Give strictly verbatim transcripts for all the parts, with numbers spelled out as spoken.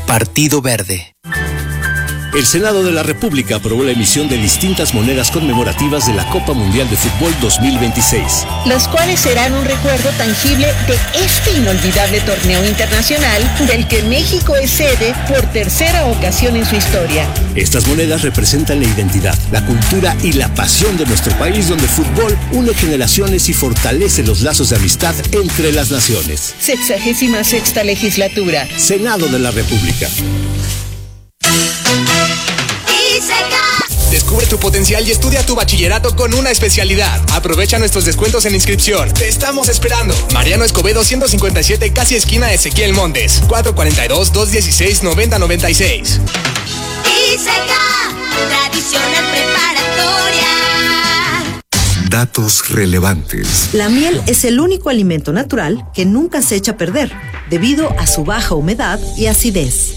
Partido Verde. El Senado de la República aprobó la emisión de distintas monedas conmemorativas de la Copa Mundial de Fútbol dos mil veintiséis. Las cuales serán un recuerdo tangible de este inolvidable torneo internacional del que México es sede por tercera ocasión en su historia. Estas monedas representan la identidad, la cultura y la pasión de nuestro país, donde el fútbol une generaciones y fortalece los lazos de amistad entre las naciones. Sexagésima sexta legislatura. Senado de la República. Descubre tu potencial y estudia tu bachillerato con una especialidad. Aprovecha nuestros descuentos en inscripción. Te estamos esperando. Mariano Escobedo ciento cincuenta y siete, casi esquina Ezequiel Montes. cuatro cuatro dos, dos uno seis, nueve cero nueve seis. ISECA, tradicional preparatoria. Datos relevantes. La miel es el único alimento natural que nunca se echa a perder, debido a su baja humedad y acidez.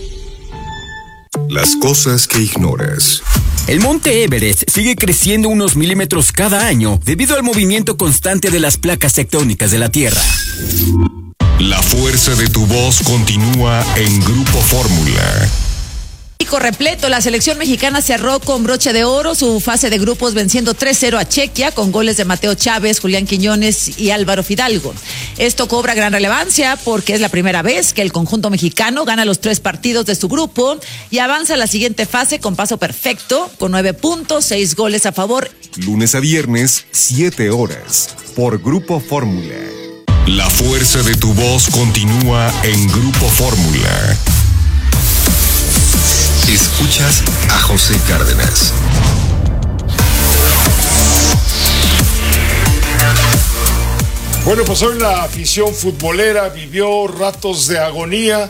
Las cosas que ignoras. El monte Everest sigue creciendo unos milímetros cada año debido al movimiento constante de las placas tectónicas de la Tierra. La fuerza de tu voz continúa en Grupo Fórmula. Repleto, la selección mexicana cerró con broche de oro su fase de grupos venciendo tres cero a Chequia con goles de Mateo Chávez, Julián Quiñones y Álvaro Fidalgo. Esto cobra gran relevancia porque es la primera vez que el conjunto mexicano gana los tres partidos de su grupo y avanza a la siguiente fase con paso perfecto, con nueve puntos, seis goles a favor. Lunes a viernes, siete horas, por Grupo Fórmula. La fuerza de tu voz continúa en Grupo Fórmula. Escuchas a José Cárdenas. Bueno, pues hoy la afición futbolera vivió ratos de agonía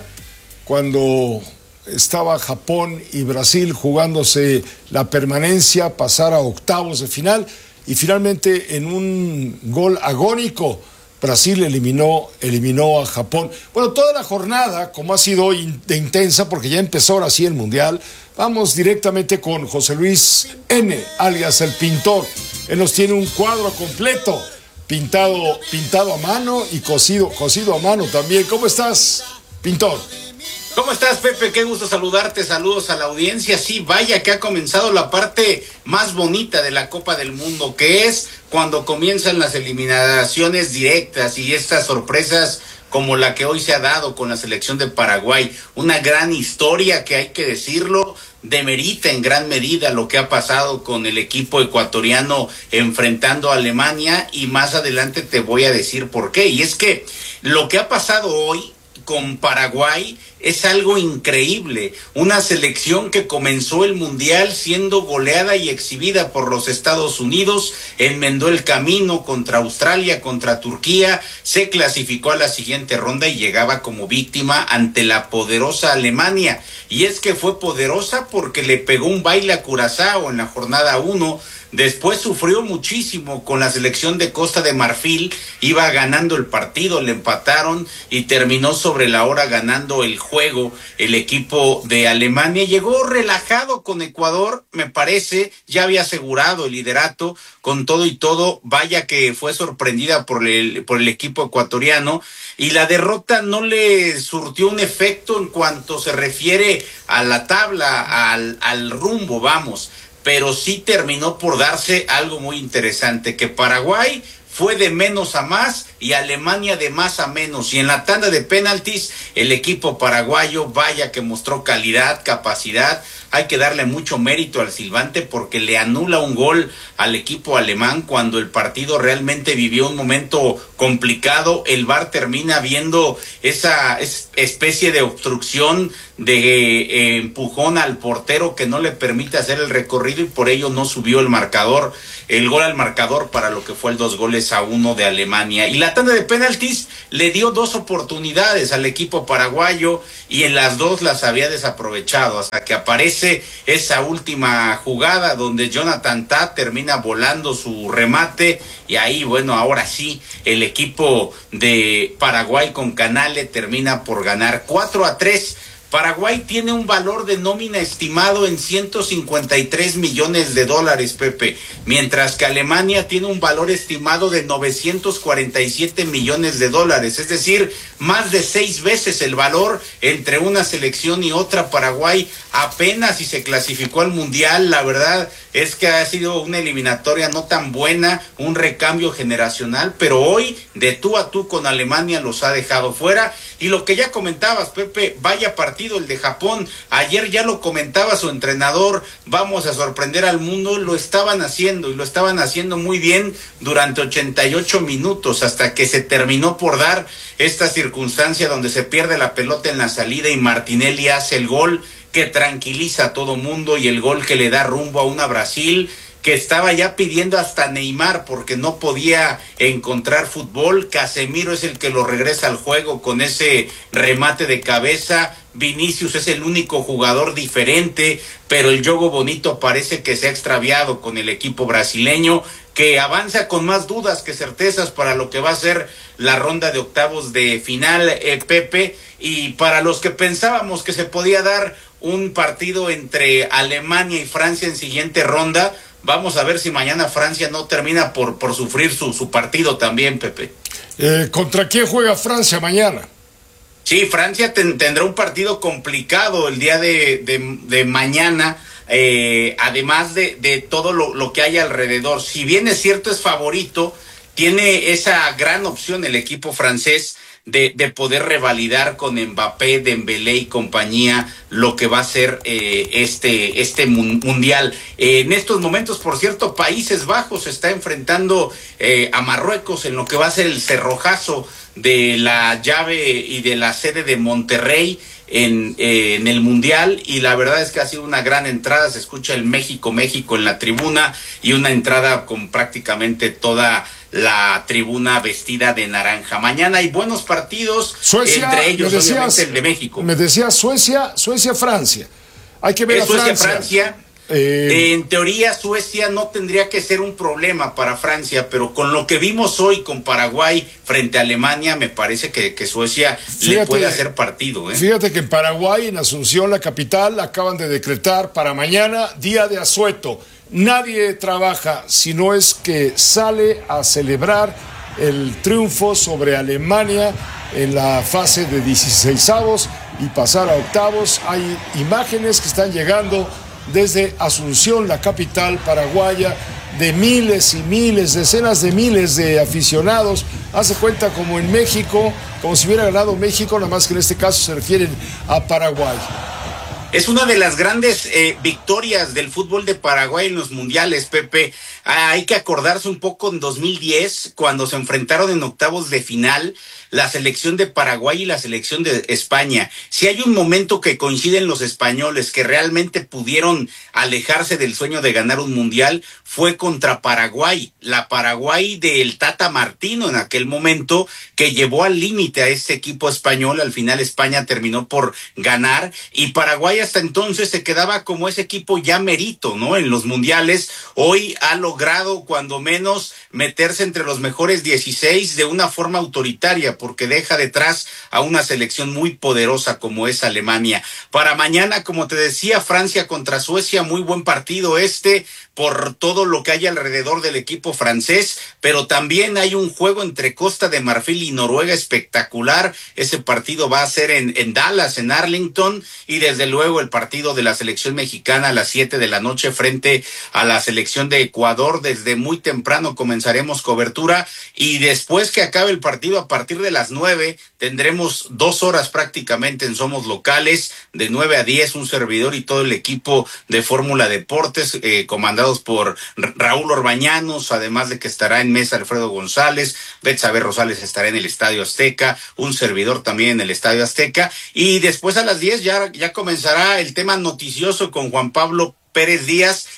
cuando estaba Japón y Brasil jugándose la permanencia, pasar a octavos de final y finalmente en un gol agónico Brasil eliminó, eliminó a Japón. Bueno, toda la jornada, como ha sido in, de intensa, porque ya empezó ahora sí el Mundial, vamos directamente con José Luis N., alias el Pintor. Él nos tiene un cuadro completo, pintado, pintado a mano y cosido, cosido a mano también. ¿Cómo estás, Pintor? ¿Cómo estás, Pepe? Qué gusto saludarte, saludos a la audiencia. Sí, vaya que ha comenzado la parte más bonita de la Copa del Mundo, que es cuando comienzan las eliminaciones directas y estas sorpresas como la que hoy se ha dado con la selección de Paraguay. Una gran historia que hay que decirlo, demerita en gran medida lo que ha pasado con el equipo ecuatoriano enfrentando a Alemania y más adelante te voy a decir por qué. Y es que lo que ha pasado hoy con Paraguay es algo increíble, una selección que comenzó el Mundial siendo goleada y exhibida por los Estados Unidos, enmendó el camino contra Australia, contra Turquía, se clasificó a la siguiente ronda y llegaba como víctima ante la poderosa Alemania, y es que fue poderosa porque le pegó un baile a Curazao en la jornada uno. Después sufrió muchísimo con la selección de Costa de Marfil, iba ganando el partido, le empataron y terminó sobre la hora ganando el juego el equipo de Alemania. Llegó relajado con Ecuador, me parece, ya había asegurado el liderato con todo y todo, vaya que fue sorprendida por el, por el equipo ecuatoriano y la derrota no le surtió un efecto en cuanto se refiere a la tabla, al, al rumbo, vamos. Pero sí terminó por darse algo muy interesante, que Paraguay fue de menos a más y Alemania de más a menos. Y en la tanda de penaltis, el equipo paraguayo, vaya que mostró calidad, capacidad. Hay que darle mucho mérito al silbante porque le anula un gol al equipo alemán cuando el partido realmente vivió un momento complicado. El V A R termina viendo esa especie de obstrucción, de eh, empujón al portero que no le permite hacer el recorrido y por ello no subió el marcador, el gol al marcador para lo que fue el dos goles a uno de Alemania. Y la tanda de penaltis le dio dos oportunidades al equipo paraguayo y en las dos las había desaprovechado hasta que aparece esa última jugada donde Jonathan Tah termina volando su remate y ahí, bueno, ahora sí, el equipo de Paraguay con Canale termina por ganar cuatro a tres Paraguay tiene un valor de nómina estimado en ciento cincuenta y tres millones de dólares, Pepe, mientras que Alemania tiene un valor estimado de novecientos cuarenta y siete millones de dólares, es decir, más de seis veces el valor entre una selección y otra. Paraguay apenas si se clasificó al Mundial, la verdad es que ha sido una eliminatoria no tan buena, un recambio generacional, pero hoy de tú a tú con Alemania los ha dejado fuera. Y lo que ya comentabas, Pepe, vaya partido el de Japón, ayer ya lo comentaba su entrenador, vamos a sorprender al mundo, lo estaban haciendo y lo estaban haciendo muy bien durante ochenta y ocho minutos, hasta que se terminó por dar esta circunstancia donde se pierde la pelota en la salida y Martinelli hace el gol que tranquiliza a todo mundo y el gol que le da rumbo a una Brasil que estaba ya pidiendo hasta Neymar porque no podía encontrar fútbol. Casemiro es el que lo regresa al juego con ese remate de cabeza. Vinicius es el único jugador diferente, pero el Jogo Bonito parece que se ha extraviado con el equipo brasileño, que avanza con más dudas que certezas para lo que va a ser la ronda de octavos de final, eh, Pepe, y para los que pensábamos que se podía dar un partido entre Alemania y Francia en siguiente ronda, vamos a ver si mañana Francia no termina por, por sufrir su, su partido también, Pepe. Eh, ¿Contra quién juega Francia mañana? Sí, Francia ten, tendrá un partido complicado el día de, de, de mañana, eh, además de, de todo lo, lo que hay alrededor. Si bien es cierto es favorito, tiene esa gran opción el equipo francés de, de poder revalidar con Mbappé, Dembélé y compañía lo que va a ser eh, este, este mundial. Eh, en estos momentos, por cierto, Países Bajos se está enfrentando eh, a Marruecos en lo que va a ser el cerrojazo de la llave y de la sede de Monterrey en, eh, en el Mundial, y la verdad es que ha sido una gran entrada. Se escucha el México, México en la tribuna, y una entrada con prácticamente toda la tribuna vestida de naranja. Mañana hay buenos partidos, Suecia, entre ellos decías, obviamente el de México. Me decía Suecia, Suecia, Francia. Hay que ver a Suecia, Francia. Francia. Eh... En teoría Suecia no tendría que ser un problema para Francia, pero con lo que vimos hoy con Paraguay frente a Alemania, me parece que, que Suecia fíjate, le puede hacer partido. ¿eh? Fíjate que en Paraguay, en Asunción, la capital, acaban de decretar para mañana día de asueto. Nadie trabaja, si no es que sale a celebrar el triunfo sobre Alemania en la fase de dieciseisavos y pasar a octavos. Hay imágenes que están llegando desde Asunción, la capital paraguaya, de miles y miles, decenas de miles de aficionados. Hace cuenta como en México, como si hubiera ganado México, nada más que en este caso se refieren a Paraguay. Es una de las grandes eh, victorias del fútbol de Paraguay en los mundiales, Pepe. Ah, hay que acordarse un poco en dos mil diez, cuando se enfrentaron en octavos de final la selección de Paraguay y la selección de España. Si hay un momento que coinciden los españoles que realmente pudieron alejarse del sueño de ganar un mundial, fue contra Paraguay. La Paraguay del Tata Martino en aquel momento, que llevó al límite a este equipo español. Al final España terminó por ganar, y Paraguay hasta entonces se quedaba como ese equipo ya merito, ¿no? En los mundiales. Hoy ha logrado cuando menos meterse entre los mejores dieciséis de una forma autoritaria, porque deja detrás a una selección muy poderosa como es Alemania. Para mañana, como te decía, Francia contra Suecia, muy buen partido este, por todo lo que hay alrededor del equipo francés, pero también hay un juego entre Costa de Marfil y Noruega espectacular. Ese partido va a ser en, en Dallas, en Arlington, y desde luego el partido de la selección mexicana a las siete de la noche frente a la selección de Ecuador. Desde muy temprano comenzaremos cobertura, y después que acabe el partido, a partir de las nueve, tendremos dos horas prácticamente en Somos Locales, de nueve a diez, un servidor y todo el equipo de Fórmula Deportes, eh, comandados por Raúl Orbañanos, además de que estará en mesa Alfredo González, Betsabe Rosales estará en el Estadio Azteca, un servidor también en el Estadio Azteca, y después a las diez ya, ya comenzará el tema noticioso con Juan Pablo Pérez Díaz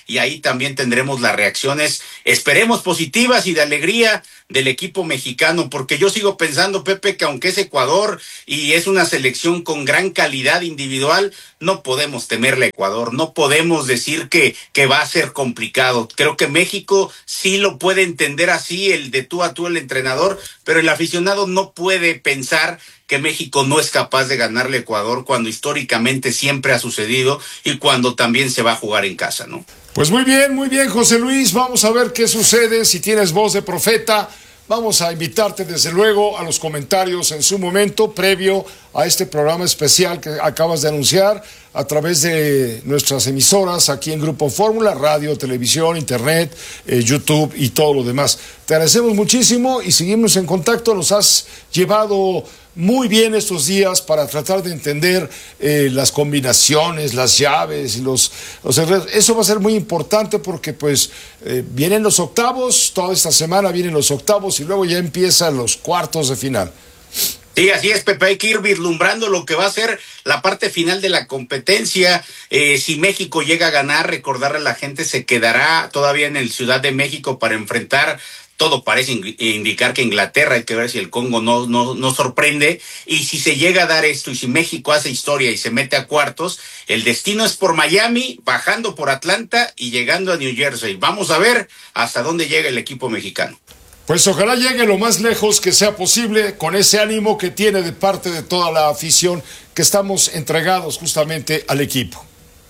y ahí también tendremos las reacciones, esperemos positivas y de alegría del equipo mexicano, porque yo sigo pensando, Pepe, que aunque es Ecuador y es una selección con gran calidad individual, no podemos temerle a Ecuador, no podemos decir que, que va a ser complicado. Creo que México sí lo puede entender así, el de tú a tú el entrenador, pero el aficionado no puede pensar que México no es capaz de ganarle a Ecuador cuando históricamente siempre ha sucedido y cuando también se va a jugar en casa, ¿no? Pues muy bien, muy bien, José Luis, vamos a ver qué sucede, si tienes voz de profeta. Vamos a invitarte desde luego a los comentarios en su momento, previo a este programa especial que acabas de anunciar a través de nuestras emisoras aquí en Grupo Fórmula, radio, televisión, internet, eh, YouTube y todo lo demás. Te agradecemos muchísimo y seguimos en contacto. Nos has llevado muy bien estos días para tratar de entender eh, las combinaciones, las llaves y los, los errores. Eso va a ser muy importante porque pues eh, vienen los octavos, toda esta semana vienen los octavos y luego ya empiezan los cuartos de final. Sí, así es, Pepe, hay que ir vislumbrando lo que va a ser la parte final de la competencia. Eh, si México llega a ganar, recordarle a la gente, se quedará todavía en el Ciudad de México para enfrentar. Todo parece indicar que Inglaterra, hay que ver si el Congo no, no, no sorprende. Y si se llega a dar esto y si México hace historia y se mete a cuartos, el destino es por Miami, bajando por Atlanta y llegando a New Jersey. Vamos a ver hasta dónde llega el equipo mexicano. Pues ojalá llegue lo más lejos que sea posible con ese ánimo que tiene de parte de toda la afición que estamos entregados justamente al equipo.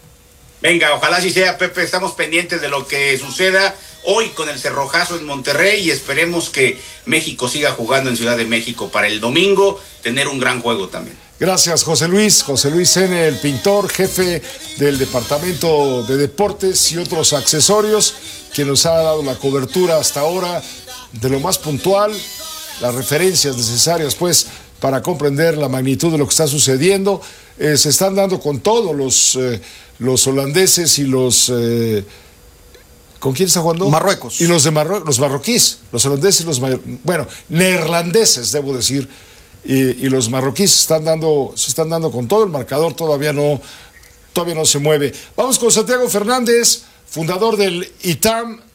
Venga, ojalá así sea, Pepe, estamos pendientes de lo que suceda hoy con el cerrojazo en Monterrey y esperemos que México siga jugando en Ciudad de México para el domingo, tener un gran juego también. Gracias, José Luis. José Luis N., el pintor, jefe del Departamento de Deportes y otros accesorios, que nos ha dado la cobertura hasta ahora de lo más puntual, las referencias necesarias, pues, para comprender la magnitud de lo que está sucediendo. Eh, se están dando con todo los, eh, los holandeses y los... Eh, ¿Con quién está jugando? Marruecos. Y los de Marruecos, los marroquíes, los holandeses y los... Bueno, neerlandeses, debo decir, y, y los marroquíes están dando, se están dando con todo. El marcador todavía no, todavía no se mueve. Vamos con Santiago Fernández, fundador del I T A M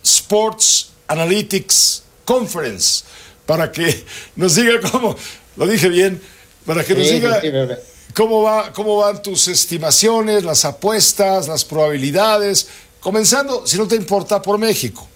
Sports Analytics Conference, para que nos diga cómo, lo dije bien, para que nos sí, diga sí, sí, cómo va, cómo van tus estimaciones, las apuestas, las probabilidades, comenzando, si no te importa, por México.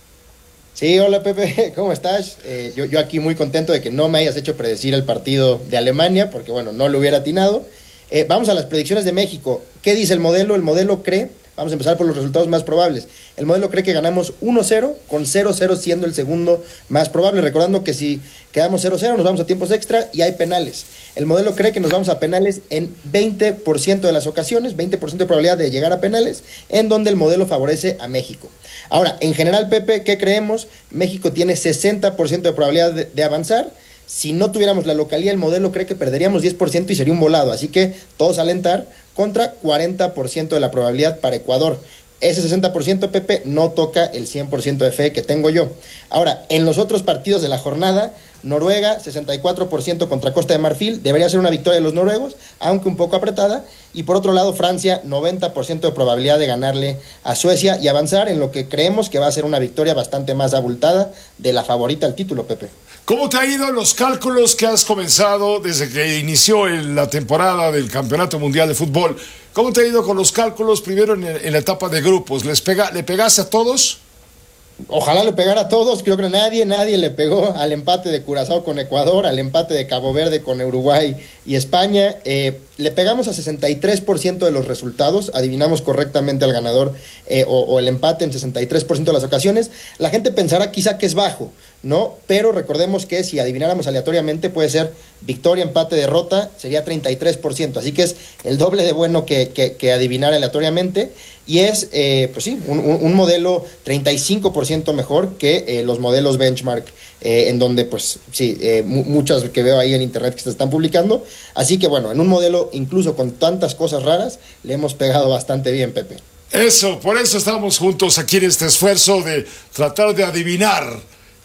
Sí, hola Pepe, ¿cómo estás? Eh, yo, yo aquí muy contento de que no me hayas hecho predecir el partido de Alemania, porque bueno, no lo hubiera atinado. Eh, vamos a las predicciones de México. ¿Qué dice el modelo? El modelo cree, vamos a empezar por los resultados más probables. El modelo cree que ganamos uno cero, con cero cero siendo el segundo más probable, recordando que si quedamos cero cero nos vamos a tiempos extra y hay penales. El modelo cree que nos vamos a penales en veinte por ciento de las ocasiones, veinte por ciento de probabilidad de llegar a penales, en donde el modelo favorece a México. Ahora, en general, Pepe, ¿qué creemos? México tiene sesenta por ciento de probabilidad de, de avanzar. Si no tuviéramos la localía, el modelo cree que perderíamos diez por ciento y sería un volado. Así que todos a alentar contra cuarenta por ciento de la probabilidad para Ecuador. Ese sesenta por ciento, Pepe, no toca el cien por ciento de fe que tengo yo. Ahora, en los otros partidos de la jornada, Noruega, sesenta y cuatro por ciento contra Costa de Marfil, debería ser una victoria de los noruegos, aunque un poco apretada. Y por otro lado, Francia, noventa por ciento de probabilidad de ganarle a Suecia y avanzar en lo que creemos que va a ser una victoria bastante más abultada de la favorita al título, Pepe. ¿Cómo te ha ido en los cálculos que has comenzado desde que inició el, la temporada del Campeonato Mundial de Fútbol? ¿Cómo te ha ido con los cálculos primero en, en la etapa de grupos? ¿Les pega, ¿Le pegaste a todos? Ojalá le pegara a todos, creo que nadie, nadie le pegó al empate de Curazao con Ecuador, al empate de Cabo Verde con Uruguay y España. Eh, le pegamos a sesenta y tres por ciento de los resultados, adivinamos correctamente al ganador eh, o, o el empate en sesenta y tres por ciento de las ocasiones. La gente pensará quizá que es bajo, ¿no? Pero recordemos que si adivináramos aleatoriamente puede ser victoria, empate, derrota, sería treinta y tres por ciento, así que es el doble de bueno que, que, que adivinar aleatoriamente. Y es, eh, pues sí, un, un modelo treinta y cinco por ciento mejor que eh, los modelos benchmark, eh, en donde, pues, sí, eh, mu- muchas que veo ahí en internet que se están publicando. Así que, bueno, en un modelo incluso con tantas cosas raras, le hemos pegado bastante bien, Pepe. Eso, por eso estamos juntos aquí en este esfuerzo de tratar de adivinar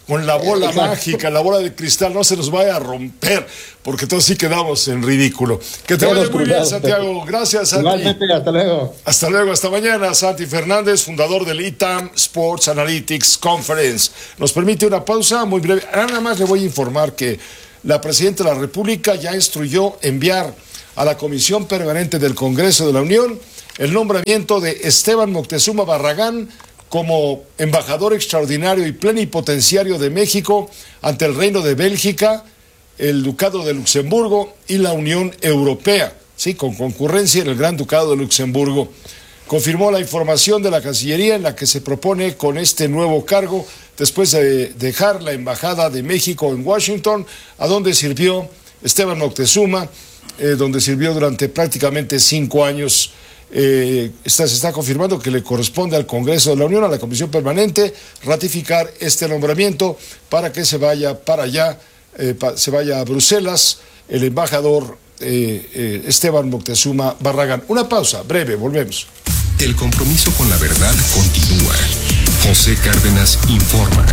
con la bola mágica, la bola de cristal, no se nos vaya a romper, porque todos sí quedamos en ridículo. Que te vaya muy bien, Santiago. Gracias, Santi. Igualmente, hasta luego. Hasta luego, hasta mañana. Santi Fernández, fundador del I T A M Sports Analytics Conference. Nos permite una pausa muy breve. Nada más le voy a informar que la Presidenta de la República ya instruyó enviar a la Comisión Permanente del Congreso de la Unión el nombramiento de Esteban Moctezuma Barragán como embajador extraordinario y plenipotenciario de México ante el Reino de Bélgica, el Ducado de Luxemburgo y la Unión Europea, sí, con concurrencia en el Gran Ducado de Luxemburgo. Confirmó la información de la Cancillería en la que se propone con este nuevo cargo después de dejar la Embajada de México en Washington, a donde sirvió Esteban Moctezuma, eh, donde sirvió durante prácticamente cinco años. Eh, está, se está confirmando que le corresponde al Congreso de la Unión, a la Comisión Permanente, ratificar este nombramiento para que se vaya para allá, eh, pa, se vaya a Bruselas el embajador eh, eh, Esteban Moctezuma Barragán. Una pausa breve, volvemos. El compromiso con la verdad continúa. José Cárdenas informa.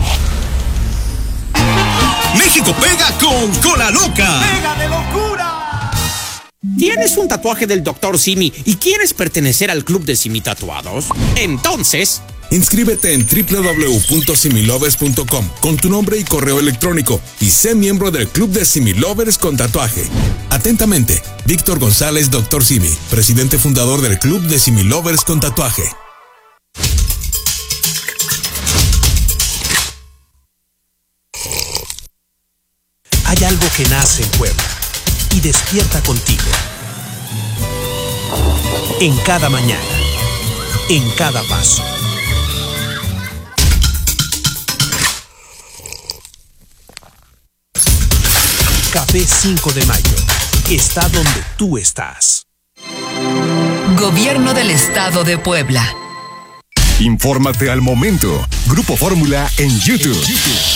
México pega con Cola Loca. ¡Pega de locura! ¿Tienes un tatuaje del doctor Simi y quieres pertenecer al club de Simi Tatuados? Entonces, inscríbete en doble u doble u doble u punto similovers punto com con tu nombre y correo electrónico y sé miembro del club de Similovers con tatuaje. Atentamente, Víctor González, doctor Simi, presidente fundador del club de Similovers con tatuaje. Hay algo que nace en Puebla y despierta contigo. En cada mañana, en cada paso. Café cinco de mayo está donde tú estás. Gobierno del Estado de Puebla. Infórmate al momento. Grupo Fórmula en YouTube.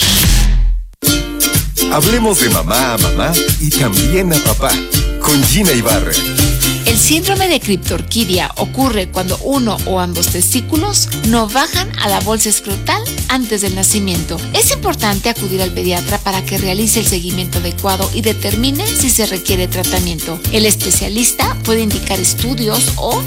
Hablemos de mamá a mamá y también a papá, con Gina Ibarra. El síndrome de criptorquidia ocurre cuando uno o ambos testículos no bajan a la bolsa escrotal antes del nacimiento. Es importante acudir al pediatra para que realice el seguimiento adecuado y determine si se requiere tratamiento. El especialista puede indicar estudios o